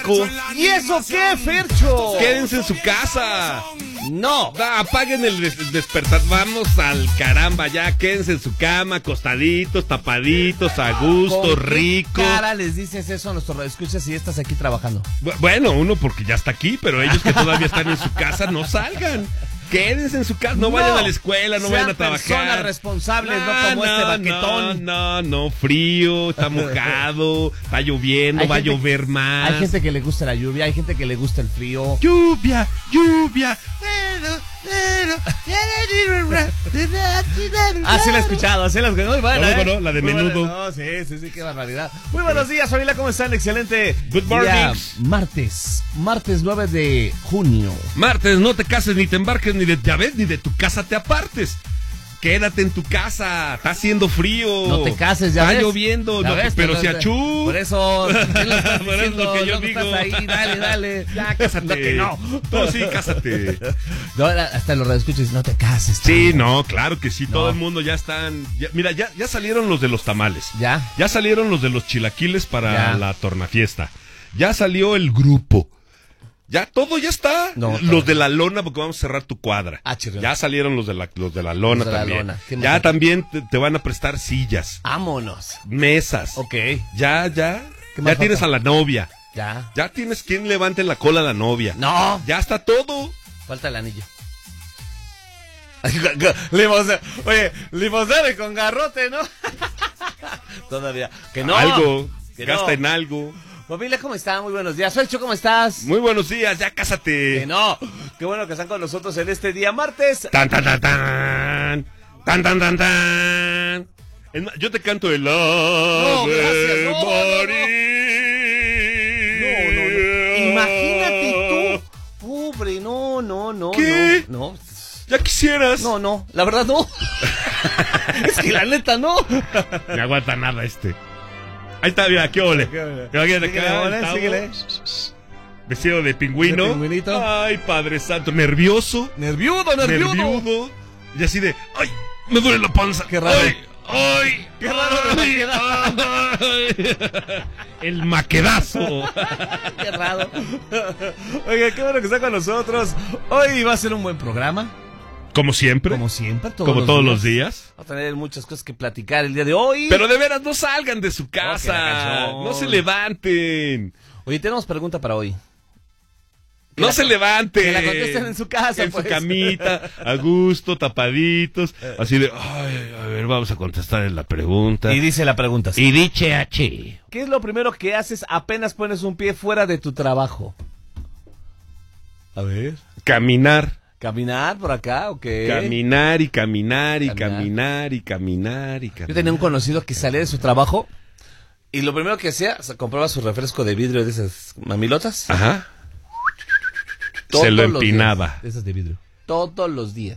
rico. ¿Y eso qué, Fercho? Quédense en su casa. No. Apaguen el despertar. Vamos al caramba, ya quédense en su cama, acostaditos, tapaditos, a gusto, rico. ¿Qué cara les dices eso a nuestros radioescuchas si estás aquí trabajando? Bueno, uno porque ya está aquí, pero ellos que todavía están en su casa, no salgan. Quédense en su casa, no vayan a la escuela, no vayan a trabajar. Personas responsables, no como este baquetón. No, frío, está mojado, está lloviendo, va a llover más. Hay gente que le gusta la lluvia, hay gente que le gusta el frío. Lluvia. Sí la he escuchado, sí la he escuchado. Muy buena, No, la de Menudo. No, sí, qué barbaridad. Muy buenos días, familia, ¿cómo están? Excelente. Good morning. Martes 9 de junio. Martes, no te cases ni te embarques ni de tu casa te apartes. Quédate en tu casa, está haciendo frío. No te cases, ya está ves. lloviendo, Ya no, ves, pero si achú. Por eso, ¿qué lo estás Por eso diciendo? lo que yo No digo. estás ahí, dale. Ya, cásate. No, que no. Tú sí, cásate. No, hasta los radioescuchas, no te cases. Sí, no, claro que sí, No. todo el mundo ya están. Mira, ya salieron los de los tamales. Ya salieron los de los chilaquiles para Ya. la tornafiesta. Ya salió el grupo. Ya todo ya está. No, los de la lona, porque vamos a cerrar tu cuadra. Chirrión. Ya salieron los de la lona Los de la también. lona. ¿Qué más Ya hay? también te van a prestar sillas, Vámonos. mesas. Ok. Ya. ¿Qué más Ya tienes falta? a la novia. Ya. Ya tienes quien levante la cola a la novia. No. Ya está todo. Falta el anillo. Limosna con garrote, ¿no? Todavía. Que no. Algo. Que Gasta no. en algo. Familia, ¿cómo están? Muy buenos días. Fercho, ¿cómo estás? Muy buenos días, ya cásate. Que no. Qué bueno que están con nosotros en este día martes. Tan, tan, tan, tan. Tan, tan, tan, tan. Yo te canto el gracias, no. María. Imagínate tú. Pobre, no. ¿Qué? No. Ya quisieras. No. La verdad no. Es que la neta no. No aguanta nada este. Ahí está, mira, qué ole. Síguele. Vestido de pingüino. De pingüinito. Ay, Padre Santo. Nervioso. Nerviudo. Y así de, ay, me duele la panza. Qué raro. Ay, Qué raro me queda. ay. El maquedazo. Qué raro. Oiga, qué bueno que está con nosotros. Hoy va a ser un buen programa. Como siempre. Como siempre, Como todos los días. Va a tener muchas cosas que platicar el día de hoy. Pero de veras, no salgan de su que la casa. canción. No se levanten. Oye, tenemos pregunta para hoy. No se levanten. Que la contesten en su casa, En pues. su camita, a gusto, tapaditos. Así de, ay, a ver, vamos a contestar en la pregunta. Y dice la pregunta así. Y dice H. ¿Qué es lo primero que haces apenas pones un pie fuera de tu trabajo? A ver. Caminar. ¿Caminar por acá o qué? Caminar. Yo tenía un conocido que salía de su trabajo y lo primero que hacía, compraba su refresco de vidrio de esas mamilotas. Ajá. Todos Se lo los empinaba. días, de esas de vidrio. Todos los días.